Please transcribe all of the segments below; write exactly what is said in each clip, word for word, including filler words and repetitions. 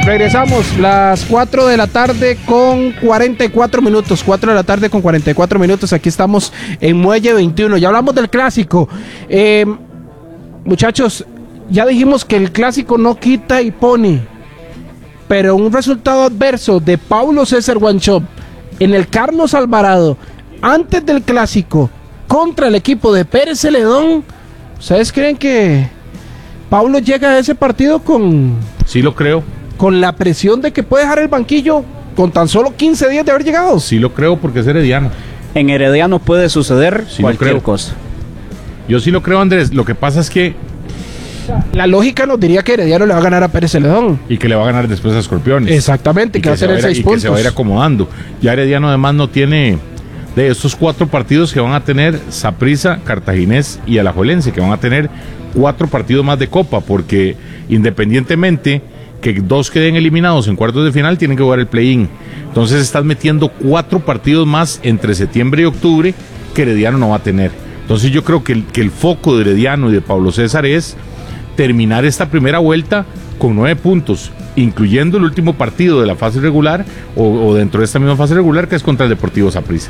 Regresamos las cuatro de la tarde con cuarenta y cuatro minutos. cuatro de la tarde con cuarenta y cuatro minutos. Aquí estamos en Muelle veintiuno. Ya hablamos del clásico. Eh, muchachos, ya dijimos que el clásico no quita y pone. Pero un resultado adverso de Paulo César Wanchope en el Carlos Alvarado antes del clásico contra el equipo de Pérez Celedón. ¿Ustedes creen que Paulo llega a ese partido con... Sí lo creo. con la presión de que puede dejar el banquillo con tan solo quince días de haber llegado? Sí lo creo porque es herediano. En Herediano puede suceder Sí cualquier cosa. Yo sí lo creo, Andrés. Lo que pasa es que... La lógica nos diría que Herediano le va a ganar a Pérez Celedón. Y que le va a ganar después a Escorpiones. Exactamente, Y que va a se tener ir- seis y puntos. que se va a ir acomodando. Ya Herediano además no tiene... De estos cuatro partidos que van a tener Saprissa, Cartaginés y Alajuelense, que van a tener cuatro partidos más de Copa, porque independientemente que dos queden eliminados en cuartos de final, tienen que jugar el play-in. Entonces estás metiendo cuatro partidos más entre septiembre y octubre que Herediano no va a tener. Entonces yo creo que el, que el foco de Herediano y de Pablo César es terminar esta primera vuelta con nueve puntos, incluyendo el último partido de la fase regular o, o dentro de esta misma fase regular, que es contra el Deportivo Saprissa.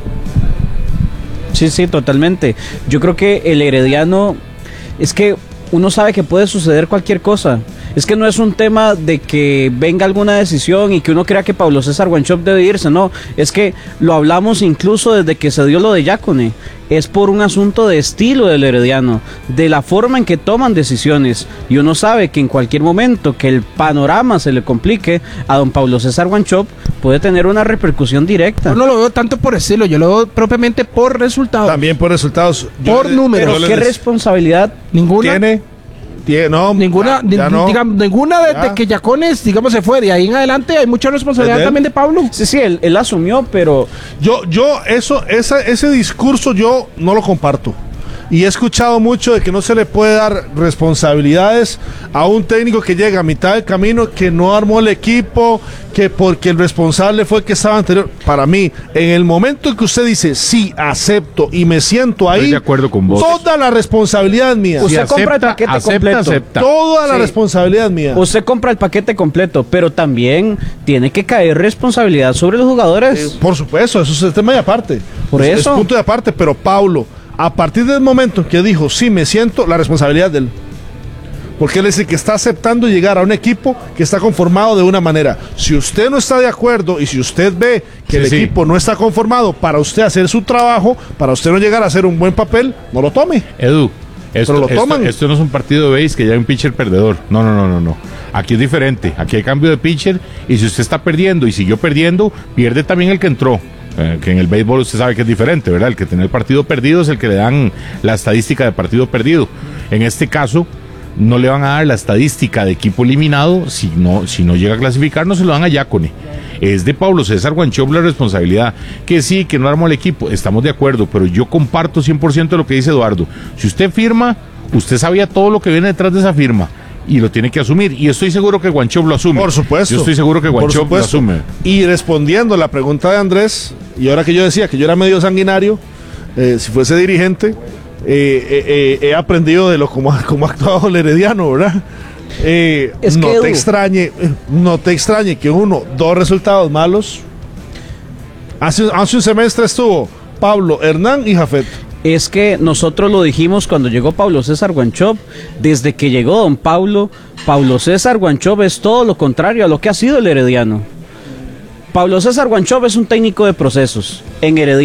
Sí, sí, totalmente. Yo creo que el Herediano, es que uno sabe que puede suceder cualquier cosa. Es que no es un tema de que venga alguna decisión y que uno crea que Paulo César Wanchope debe irse, no. Es que lo hablamos incluso desde que se dio lo de Yacone. Es por un asunto de estilo del Herediano, de la forma en que toman decisiones. Y uno sabe que en cualquier momento que el panorama se le complique a don Paulo César Wanchope, puede tener una repercusión directa. Yo no lo veo tanto por estilo, yo lo veo propiamente por resultados. También por resultados. Yo Por le- números. yo Pero le- qué responsabilidad. Ninguna. ¿Tiene? ¿Tiene? No, Ninguna, ya, ya ni- no. digamos, ninguna desde Ya. que Yacones, digamos, se fue. De ahí en adelante hay mucha responsabilidad ¿Desde él? también de Pablo. Sí, sí, él, él asumió, pero Yo, yo, eso, esa, ese discurso yo no lo comparto. Y he escuchado mucho de que no se le puede dar responsabilidades a un técnico que llega a mitad del camino, que no armó el equipo, que porque el responsable fue el que estaba anterior. Para mí, en el momento en que usted dice, sí, acepto y me siento ahí, Estoy de acuerdo con vos. toda la responsabilidad es mía. Usted Si compra el paquete acepta, completo. acepta. Toda la Sí. responsabilidad es mía. usted compra el paquete completo, pero también tiene que caer responsabilidad sobre los jugadores. Por supuesto, eso es el tema de aparte. Por Es- eso. Es punto de aparte, pero Paulo, a partir del momento en que dijo, sí, me siento, la responsabilidad de él. Porque él es el que está aceptando llegar a un equipo que está conformado de una manera. Si usted no está de acuerdo y si usted ve que Sí, el sí. equipo no está conformado para usted hacer su trabajo, para usted no llegar a hacer un buen papel, no lo tome. Edu, esto, Pero lo esto- toman. esto no es un partido de base que ya hay un pitcher perdedor. No, no, no, no, no. Aquí es diferente. Aquí hay cambio de pitcher y si usted está perdiendo y siguió perdiendo, pierde también el que entró. Eh, que en el béisbol usted sabe que es diferente, ¿verdad? El que tiene el partido perdido es el que le dan la estadística de partido perdido. En este caso, no le van a dar la estadística de equipo eliminado. Si no, si no llega a clasificar, no se lo dan a Yacone. Es de Pablo César Wanchope la responsabilidad. Que sí, que no armó el equipo, estamos de acuerdo, pero yo comparto cien por ciento lo que dice Eduardo. Si usted firma, usted sabía todo lo que viene detrás de esa firma y lo tiene que asumir. Y estoy seguro que Wanchope lo asume. Por supuesto. Yo estoy seguro que Por Wanchope lo supuesto. asume. Y respondiendo a la pregunta de Andrés, y ahora que yo decía que yo era medio sanguinario, eh, si fuese dirigente, eh, eh, eh, he aprendido de lo como, ha- como ha actuado el Herediano, ¿verdad? Eh, Es no que, te Edu- extrañe, eh, no te extrañe que uno, dos resultados malos. Hace, hace un semestre estuvo Pablo, Hernán y Jafet. Es que nosotros lo dijimos cuando llegó Paulo César Wanchope, desde que llegó don Paulo, Paulo César Wanchope es todo lo contrario a lo que ha sido el Herediano. Paulo César Wanchope es un técnico de procesos. En Herediano